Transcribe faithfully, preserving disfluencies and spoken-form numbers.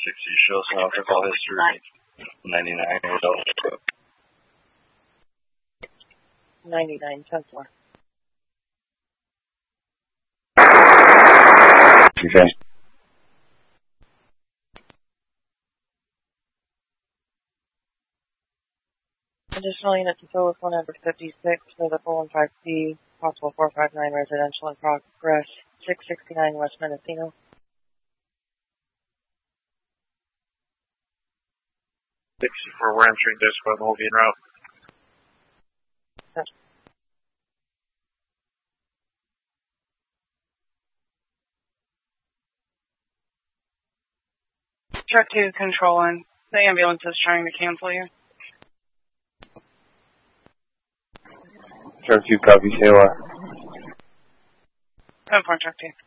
sixty shows no alcohol history. ninety-nine years old. ninety-nine, ten four. Okay. Additional units to fill with one hundred fifty-six for the four one five C, possible four five nine residential in progress, six sixty-nine West Mendocino. sixty-four, we're entering Disco, moving route. Yes. Truck two controlling. The ambulance is trying to cancel you. Truck two, copy, K O R. ten four, Truck two.